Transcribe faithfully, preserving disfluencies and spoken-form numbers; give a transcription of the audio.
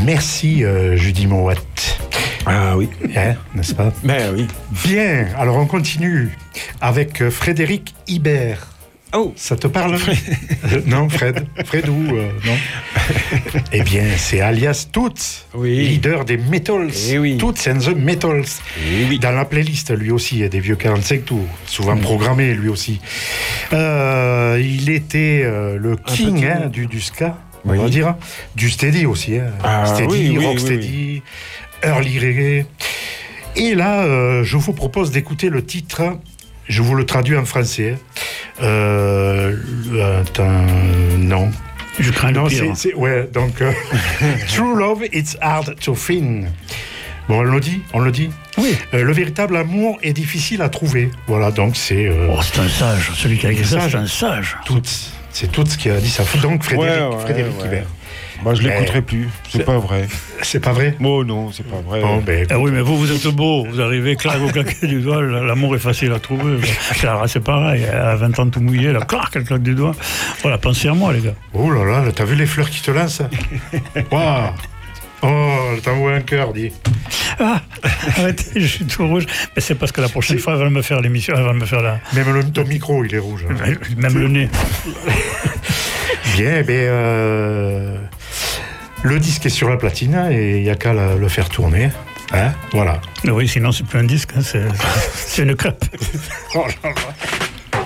Merci euh, Judy Mowatt. Ah oui. Hein, n'est-ce pas? Ben oui. Bien, alors on continue avec euh, Frédéric Ibert. Oh, ça te parle? euh, Non, Fred. Fred ou euh, non? Eh bien, c'est alias Toots, oui. leader des Metals. Eh oui. Toots and the Metals. Eh oui. Dans la playlist, lui aussi, il y a des vieux quarante-cinq tours, souvent mmh. programmés, lui aussi. Euh, il était euh, le king hein, du, du ska, on oui. va dire, du steady aussi. Hein. Ah, steady, oui, rocksteady, oui, oui. early reggae. Et là, euh, je vous propose d'écouter le titre. Je vous le traduis en français. Euh, attends, non. Je crains non, le pire. C'est, c'est, ouais, donc euh, True love, it's hard to find. Bon, on le dit, on le dit. Oui. Euh, le véritable amour est difficile à trouver. Voilà, donc c'est. Euh, oh, c'est un sage. Celui qui a écrit ça, c'est un sage. Tout, c'est tout ce qui a dit ça. Donc Frédéric, ouais, ouais, Frédéric ouais. Ibert. Moi, je l'écouterai plus. C'est, c'est pas vrai. C'est pas vrai? Oh non, c'est pas vrai. Bon, ben, ah oui, mais vous, vous êtes beau. Vous arrivez, clac, vous claquez du doigt. L'amour est facile à trouver. C'est pareil. À vingt ans tout mouillé, là, clac, elle claque du doigt. Voilà, pensez à moi, les gars. Oh là là, t'as vu les fleurs qui te lancent? Waouh! Oh, t'envoie un cœur, dis. Ah, arrêtez, je suis tout rouge. Mais c'est parce que la prochaine c'est... fois, elle va me faire l'émission, elle va me faire la... Même le, ton micro, il est rouge. Hein. Même le nez. Bien, ben... Euh... Le disque est sur la platine et il n'y a qu'à la, le faire tourner. Hein, voilà. Oui, sinon c'est plus un disque, hein, c'est, c'est une crêpe. Oh là là.